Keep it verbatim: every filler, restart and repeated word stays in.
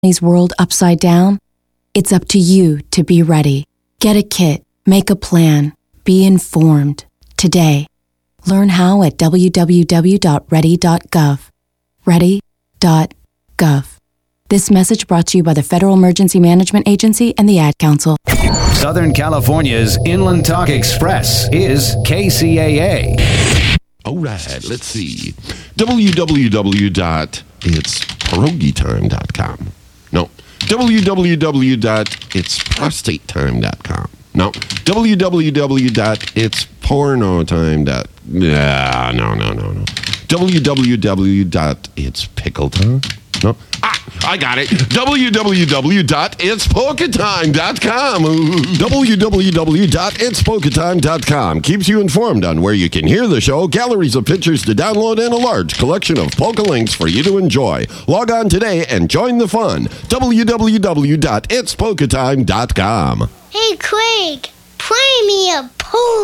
Disney's world upside down? It's up to you to be ready. Get a kit, make a plan, be informed today. Learn how at w w w dot ready dot gov. ready dot gov. This message brought to you by the Federal Emergency Management Agency and the Ad Council. Southern California's Inland Talk Express is K C A A. All right, let's see. w w w dot its pierogi time dot com. No. w w w dot its prostate time dot com. No. w w w dot its porno time dot com. Yeah, no, no, no, no. w w w dot its pickle time. No. Ah, I got it. w w w dot its polka time dot com. w w w dot its polka time dot com keeps you informed on where you can hear the show, galleries of pictures to download, and a large collection of polka links for you to enjoy. Log on today and join the fun. w w w dot its polka time dot com. Hey, Craig, play me a polka.